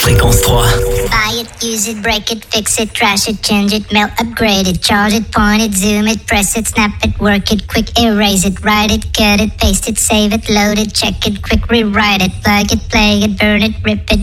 Fréquence 3. Buy it, use it, break it, fix it, trash it, change it, mail, upgrade it, charge it, point it, zoom it, press it, snap it, work it, quick erase it, write it, cut it, paste it, save it, load it, check it, quick rewrite it, plug it, play it, burn it, rip it,